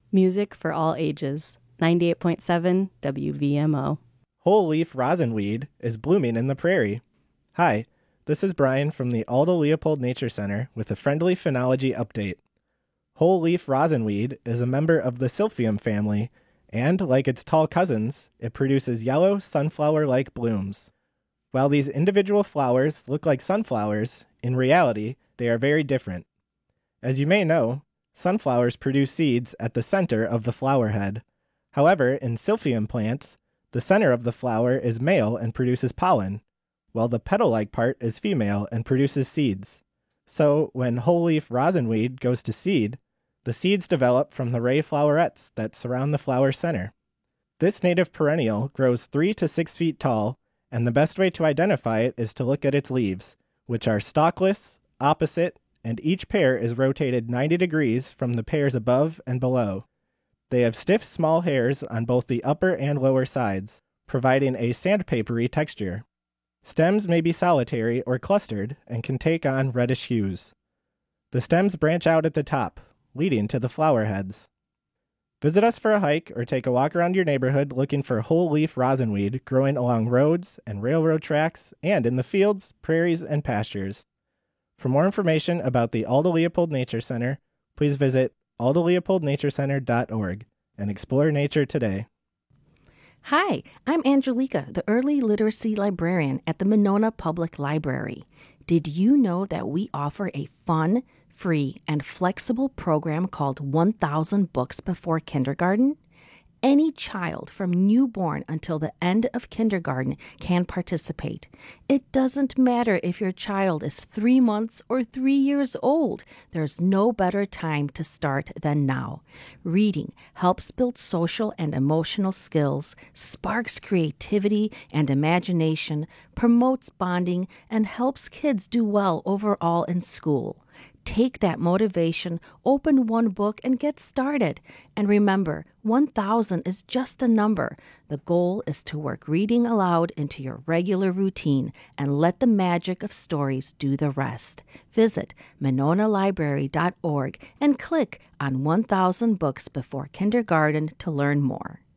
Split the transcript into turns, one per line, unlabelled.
Music for all ages. 98.7 WVMO.
Whole leaf rosinweed is blooming in the prairie. Hi, this is Brian from the Aldo Leopold Nature Center with a friendly phenology update. Whole leaf rosinweed is a member of the Silphium family, and like its tall cousins, it produces yellow sunflower-like blooms. While these individual flowers look like sunflowers, in reality, they are very different. As you may know, sunflowers produce seeds at the center of the flower head. However, in Silphium plants, the center of the flower is male and produces pollen, while the petal-like part is female and produces seeds. So, when whole leaf rosinweed goes to seed, the seeds develop from the ray flowerets that surround the flower center. This native perennial grows 3 to 6 feet tall, and the best way to identify it is to look at its leaves, which are stalkless, opposite, and each pair is rotated 90 degrees from the pairs above and below. They have stiff, small hairs on both the upper and lower sides, providing a sandpapery texture. Stems may be solitary or clustered and can take on reddish hues. The stems branch out at the top, leading to the flower heads. Visit us for a hike or take a walk around your neighborhood looking for whole leaf rosinweed growing along roads and railroad tracks and in the fields, prairies, and pastures. For more information about the Aldo Leopold Nature Center, please visit aldoleopoldnaturecenter.org and explore nature today.
Hi, I'm Angelica, the Early Literacy Librarian at the Monona Public Library. Did you know that we offer a fun, free, and flexible program called 1000 Books Before Kindergarten? Any child from newborn until the end of kindergarten can participate. It doesn't matter if your child is 3 months or 3 years old. There's no better time to start than now. Reading helps build social and emotional skills, sparks creativity and imagination, promotes bonding, and helps kids do well overall in school. Take that motivation, open one book, and get started. And remember, 1000 is just a number. The goal is to work reading aloud into your regular routine and let the magic of stories do the rest. Visit mononalibrary.org and click on 1000 Books Before Kindergarten to learn more.